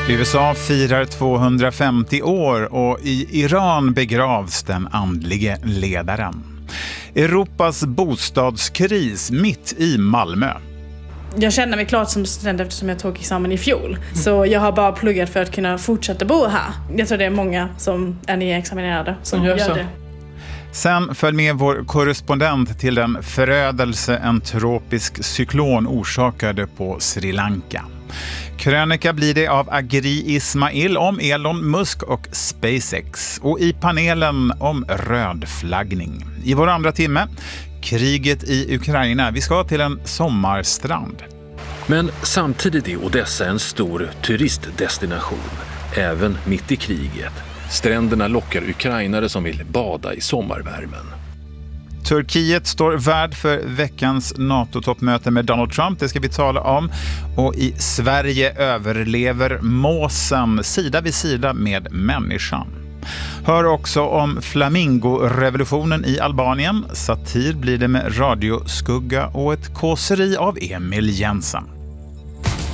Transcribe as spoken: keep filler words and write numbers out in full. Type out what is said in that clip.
U S A firar tvåhundrafemtio år och i Iran begravs den andlige ledaren. Europas bostadskris mitt i Malmö. Jag känner mig klart som student eftersom jag tog examen i fjol. Mm. Så jag har bara pluggat för att kunna fortsätta bo här. Jag tror det är många som är nyexaminerade som gör, gör det. Sen följ med vår korrespondent till den förödelse en tropisk cyklon orsakade på Sri Lanka. Krönika blir det av Agri Ismail om Elon Musk och SpaceX. Och i panelen om rödflaggning. I vår andra timme, kriget i Ukraina. Vi ska till en sommarstrand. Men samtidigt är Odessa en stor turistdestination, även mitt i kriget. Stränderna lockar ukrainare som vill bada i sommarvärmen. Turkiet står värd för veckans NATO-toppmöte med Donald Trump. Det ska vi tala om. Och i Sverige överlever måsen sida vid sida med människan. Hör också om flamingorevolutionen i Albanien. Satir blir det med radioskugga och ett kåseri av Emil Jensen.